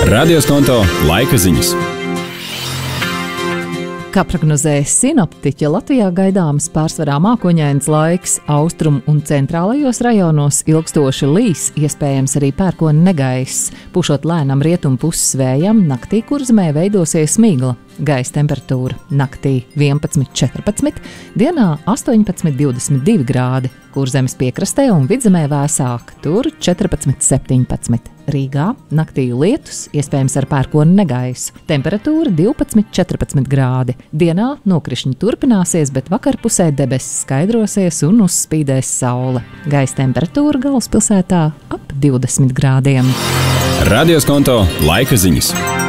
Radioskonto laika ziņas. Kā prognozē sinoptiķi, Latvijā gaidāms pārsvarā mākoņains laiks, austrumu un centrālajos rajonos ilgstoši līs, iespējams arī pērkona negaiss. Pušot lēnam rietumu puses vējam, naktī Kurzemē veidosies migla. Gaisa temperatūra naktī 11–14, dienā 18–22 grādi. Kurzemes piekrastē un Vidzemē vēsāk, tur 14–17. Rīgā naktī lietus, iespējams ar pērkona negaisu. Temperatūra 12–14 grādi. Dienā nokrišņi turpināsies, bet vakarpusē debesis skaidrosies un uzspīdēs saule. Gaisa temperatūra galvaspilsētā ap 20 grādiem. Radioskonto laika ziņas.